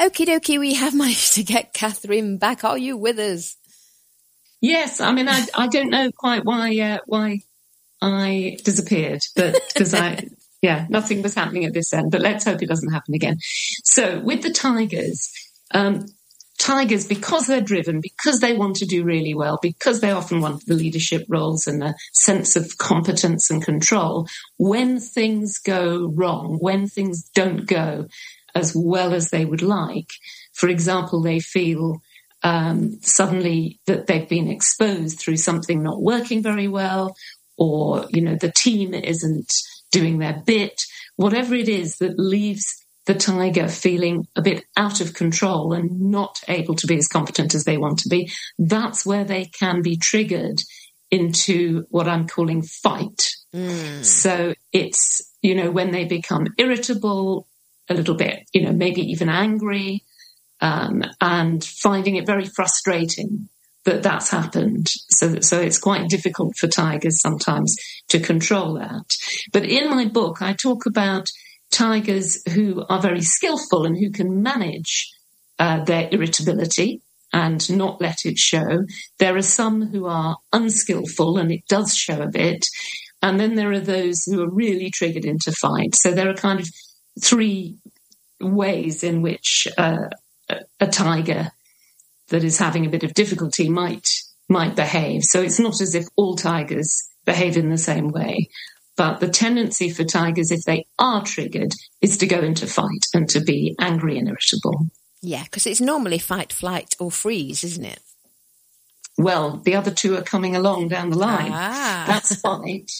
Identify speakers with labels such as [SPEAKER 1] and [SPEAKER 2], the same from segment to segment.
[SPEAKER 1] Okie dokie, we have managed to get Catherine back. Are you with us?
[SPEAKER 2] Yes, I mean, I don't know quite why I disappeared, but because nothing was happening at this end, but let's hope it doesn't happen again. So with the tigers, tigers, because they're driven, because they want to do really well, because they often want the leadership roles and a sense of competence and control, when things go wrong, when things don't go as well as they would like, for example, they feel suddenly that they've been exposed through something not working very well, or, the team isn't doing their bit, whatever it is that leaves the tiger feeling a bit out of control and not able to be as competent as they want to be, that's where they can be triggered into what I'm calling fight. So it's, when they become irritable, a little bit, maybe even angry, and finding it very frustrating that that's happened. So it's quite difficult for tigers sometimes to control that. But in my book, I talk about tigers who are very skillful and who can manage their irritability and not let it show. There are some who are unskillful and it does show a bit. And then there are those who are really triggered into fight. So there are kind of three ways in which a tiger that is having a bit of difficulty might behave. So it's not as if all tigers behave in the same way. But the tendency for tigers, if they are triggered, is to go into fight and to be angry and irritable.
[SPEAKER 1] Yeah, because it's normally fight, flight or freeze, isn't it?
[SPEAKER 2] Well, the other two are coming along down the line. That's fight.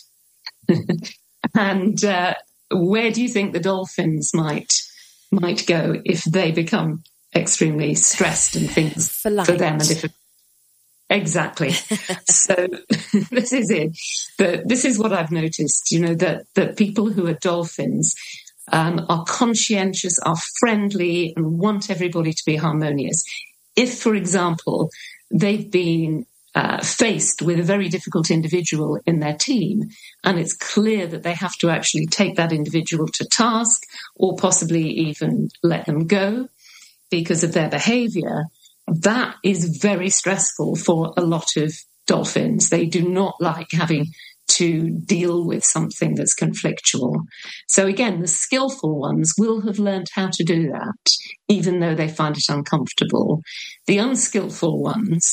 [SPEAKER 2] And where do you think the dolphins might go if they become extremely stressed and things for them are difficult? Exactly. So this is it. But this is what I've noticed, that people who are dolphins are conscientious, are friendly, and want everybody to be harmonious. If, for example, they've been faced with a very difficult individual in their team, and it's clear that they have to actually take that individual to task or possibly even let them go because of their behavior, that is very stressful for a lot of dolphins. They do not like having to deal with something that's conflictual. So again, the skillful ones will have learned how to do that, even though they find it uncomfortable. The unskillful ones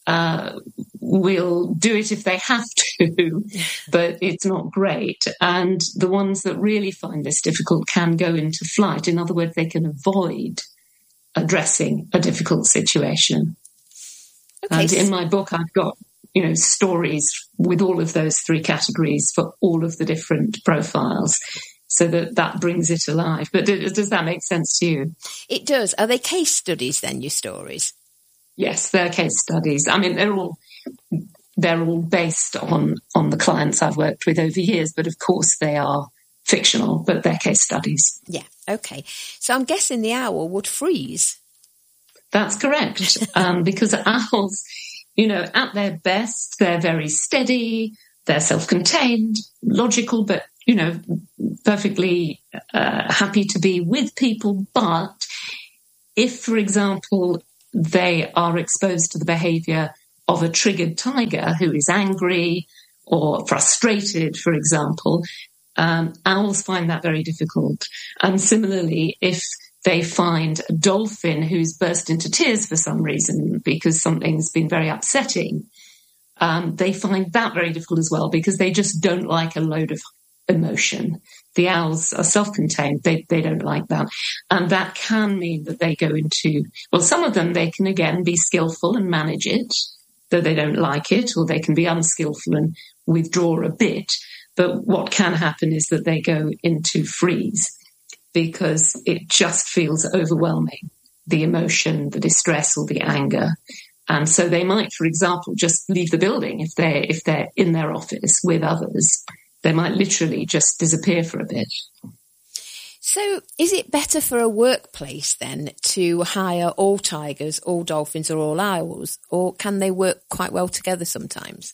[SPEAKER 2] will do it if they have to, but it's not great. And the ones that really find this difficult can go into flight. In other words, they can avoid addressing a difficult situation. Okay. And in my book, I've got, stories with all of those three categories for all of the different profiles, so that brings it alive. But does that make sense to you?
[SPEAKER 1] It does. Are they case studies then, your stories?
[SPEAKER 2] Yes, they're case studies. I mean, they're all based on the clients I've worked with over years, but of course they are fictional, but they're case studies.
[SPEAKER 1] Yeah, okay. So I'm guessing the owl would freeze.
[SPEAKER 2] That's correct, because owls, at their best, they're very steady, they're self-contained, logical, but, perfectly happy to be with people. But if, for example, they are exposed to the behaviour of a triggered tiger who is angry or frustrated, for example, owls find that very difficult. And similarly, if they find a dolphin who's burst into tears for some reason because something's been very upsetting, they find that very difficult as well, because they just don't like a load of emotion. The owls are self-contained. They don't like that. And that can mean that they go into, well, some of them, they can again be skillful and manage it, though they don't like it, or they can be unskillful and withdraw a bit. But what can happen is that they go into freeze because it just feels overwhelming, the emotion, the distress, or the anger. And so they might, for example, just leave the building if they're in their office with others. They might literally just disappear for a bit.
[SPEAKER 1] So is it better for a workplace then to hire all tigers, all dolphins, or all owls, or can they work quite well together sometimes?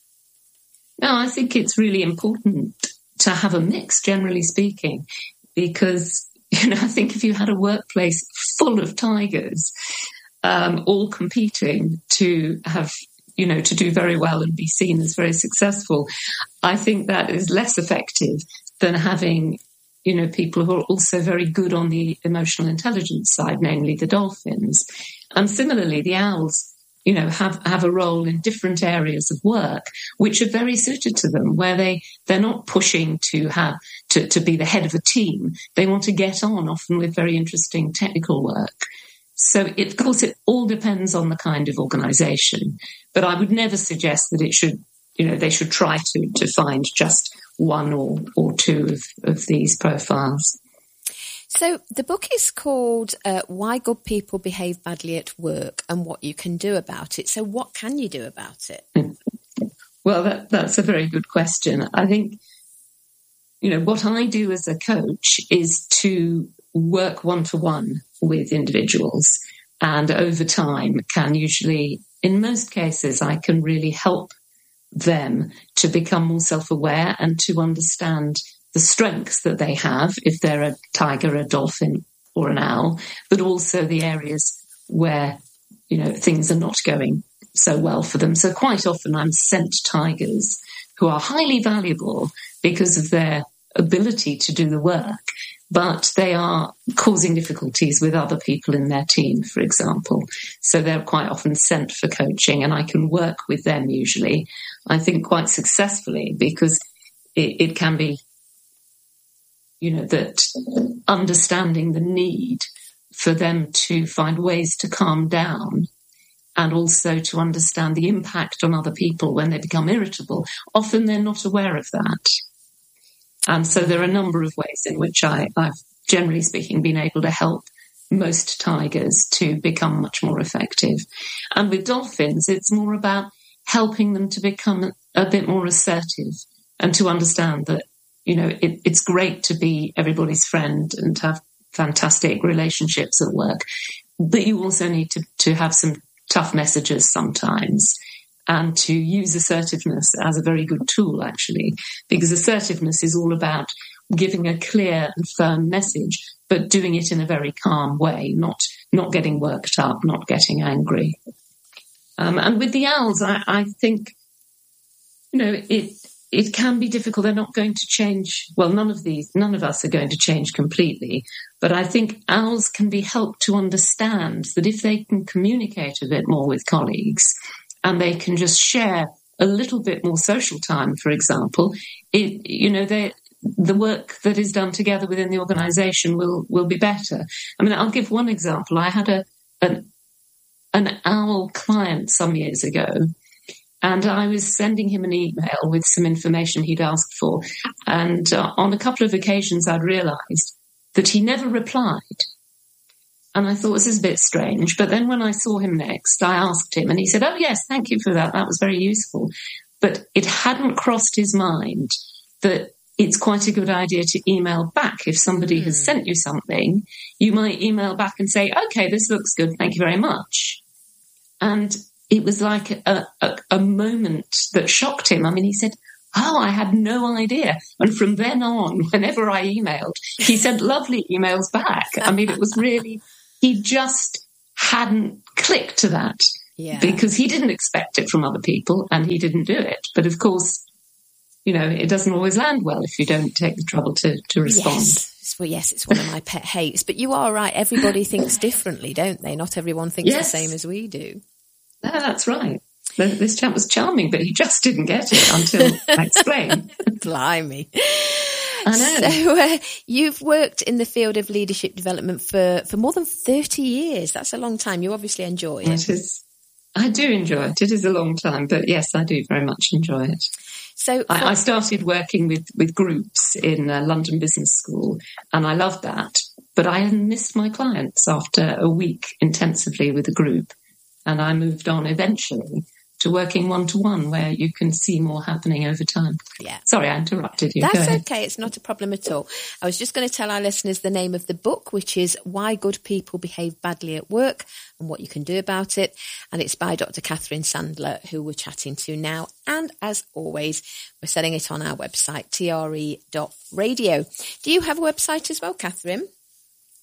[SPEAKER 2] No, I think it's really important to have a mix, generally speaking, because, I think if you had a workplace full of tigers, all competing to have, to do very well and be seen as very successful. I think that is less effective than having, people who are also very good on the emotional intelligence side, namely the dolphins. And similarly, the owls, have a role in different areas of work, which are very suited to them, where they're not pushing to be the head of a team. They want to get on, often with very interesting technical work. So, of course, it all depends on the kind of organisation. But I would never suggest that it should, they should try to find just one or two of these profiles.
[SPEAKER 1] So the book is called Why Good People Behave Badly at Work and What You Can Do About It. So what can you do about it?
[SPEAKER 2] Well, that's a very good question. I think, what I do as a coach is to work one-to-one with individuals, and over time can usually, in most cases, I can really help them to become more self-aware and to understand the strengths that they have, if they're a tiger, a dolphin or an owl, but also the areas where, things are not going so well for them. So quite often I'm sent tigers who are highly valuable because of their ability to do the work, but they are causing difficulties with other people in their team, for example. So they're quite often sent for coaching, and I can work with them usually, I think, quite successfully, because it can be that understanding the need for them to find ways to calm down, and also to understand the impact on other people when they become irritable. Often they're not aware of that. And so there are a number of ways in which I've, generally speaking, been able to help most tigers to become much more effective. And with dolphins, it's more about helping them to become a bit more assertive and to understand that it's great to be everybody's friend and to have fantastic relationships at work, but you also need to have some tough messages sometimes, and to use assertiveness as a very good tool, actually, because assertiveness is all about giving a clear and firm message, but doing it in a very calm way, not getting worked up, not getting angry. And with the owls, I think, it can be difficult. They're not going to change. Well, none of us are going to change completely. But I think owls can be helped to understand that if they can communicate a bit more with colleagues and they can just share a little bit more social time, for example, the work that is done together within the organisation will be better. I mean, I'll give one example. I had an owl client some years ago, and I was sending him an email with some information he'd asked for. And on a couple of occasions, I'd realised that he never replied. And I thought, this is a bit strange. But then when I saw him next, I asked him, and he said, oh, yes, thank you for that. That was very useful. But it hadn't crossed his mind that it's quite a good idea to email back. If somebody has sent you something, you might email back and say, okay, this looks good. Thank you very much. And it was like a moment that shocked him. I mean, he said, oh, I had no idea. And from then on, whenever I emailed, he sent lovely emails back. I mean, it was really, he just hadn't clicked to that because he didn't expect it from other people and he didn't do it. But of course, it doesn't always land well if you don't take the trouble to respond.
[SPEAKER 1] Yes. Well, yes, it's one of my pet hates. But you are right. Everybody thinks differently, don't they? Not everyone thinks the same as we do.
[SPEAKER 2] No, that's right. This chap was charming, but he just didn't get it until I explained.
[SPEAKER 1] Blimey.
[SPEAKER 2] I know.
[SPEAKER 1] So you've worked in the field of leadership development for more than 30 years. That's a long time. You obviously enjoy it.
[SPEAKER 2] It is. I do enjoy it. It is a long time, but yes, I do very much enjoy it. So I started working with groups in London Business School, and I loved that. But I missed my clients after a week intensively with a group. And I moved on eventually to working one-to-one, where you can see more happening over time. Yeah. Sorry, I interrupted you.
[SPEAKER 1] That's okay. It's not a problem at all. I was just going to tell our listeners the name of the book, which is Why Good People Behave Badly at Work and What You Can Do About It. And it's by Dr. Catherine Sandler, who we're chatting to now. And as always, we're selling it on our website, tre.radio. Do you have a website as well, Catherine?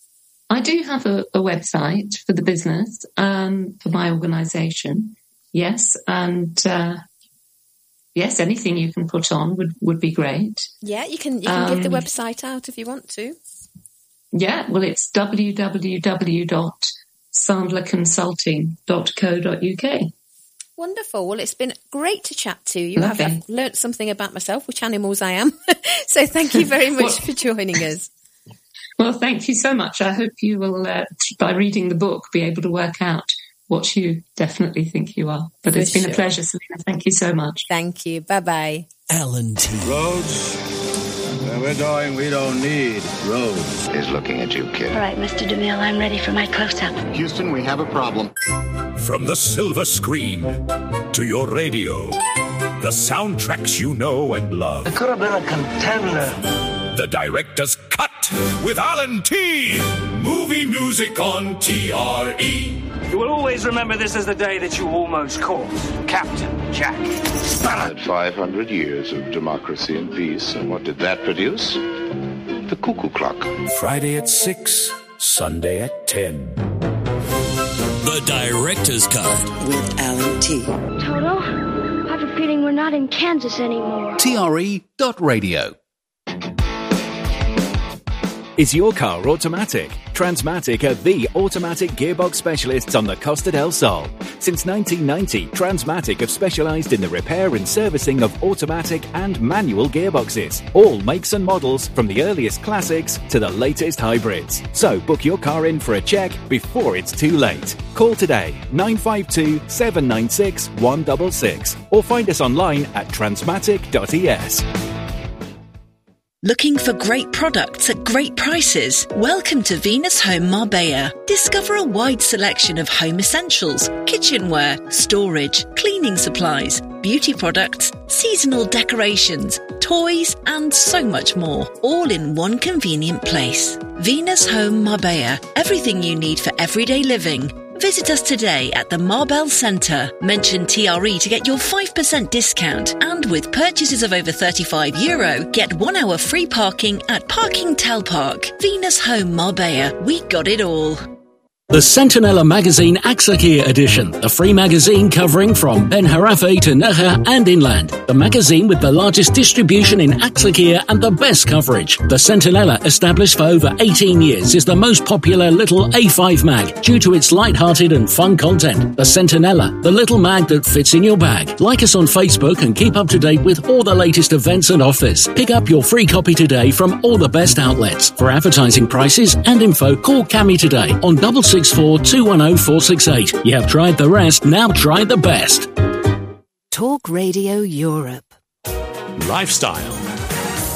[SPEAKER 2] I do have a website for the business, for my organisation. Yes, and yes, anything you can put on would be great.
[SPEAKER 1] Yeah, you can give the website out if you want to.
[SPEAKER 2] Yeah, well, it's www.sandlerconsulting.co.uk.
[SPEAKER 1] Wonderful. Well, it's been great to chat to you. I've learnt something about myself, which animals I am. So thank you very much for joining us.
[SPEAKER 2] Well, thank you so much. I hope you will, by reading the book, be able to work out what you definitely think you are. But it's been a pleasure, Selina. Thank you so much.
[SPEAKER 1] Thank you. Bye-bye.
[SPEAKER 3] Alan T.
[SPEAKER 4] Rhodes, where we're going, we don't need roads.
[SPEAKER 5] He's looking at you, kid.
[SPEAKER 6] All right, Mr. DeMille, I'm ready for my close-up.
[SPEAKER 5] Houston, we have a problem.
[SPEAKER 7] From the silver screen to your radio, the soundtracks you know and love.
[SPEAKER 8] It could have been a contender.
[SPEAKER 7] The director's cut with Alan T. Movie music on TRE.
[SPEAKER 8] You will always remember this as the day that you almost caught Captain Jack Sparrow.
[SPEAKER 5] 500 years of democracy and peace, and what did that produce? The cuckoo clock.
[SPEAKER 7] Friday at 6, Sunday at 10.
[SPEAKER 3] The Director's Cut
[SPEAKER 9] with Alan T.
[SPEAKER 6] Toto, I have a feeling we're not in Kansas anymore.
[SPEAKER 10] TRE.radio. Is your car automatic? Transmatic are the automatic gearbox specialists on the Costa del Sol. Since 1990, Transmatic have specialised in the repair and servicing of automatic and manual gearboxes. All makes and models, from the earliest classics to the latest hybrids. So book your car in for a check before it's too late. Call today, 952 796 166, or find us online at transmatic.es.
[SPEAKER 9] Looking for great products at great prices? Welcome to Venus Home Marbella. Discover a wide selection of home essentials, kitchenware, storage, cleaning supplies, beauty products, seasonal decorations, toys, and so much more, all in one convenient place. Venus Home Marbella. Everything you need for everyday living. Visit us today at the Marbell Centre. Mention TRE to get your 5% discount. And with purchases of over €35, get 1 hour free parking at Parking Tel Park. Venus Home Marbella. We got it all.
[SPEAKER 11] The Centinela Magazine Axarkia edition, the free magazine covering from Ben Harafe to Necha and inland. The magazine with the largest distribution in Axarkia and the best coverage. The Centinela, established for over 18 years, is the most popular little A5 mag due to its light-hearted and fun content. The Centinela, the little mag that fits in your bag. Like us on Facebook and keep up to date with all the latest events and offers. Pick up your free copy today from all the best outlets. For advertising prices and info, call Cami today on 664 210 468. You have tried the rest, now try the best.
[SPEAKER 12] Talk Radio Europe.
[SPEAKER 13] Lifestyle.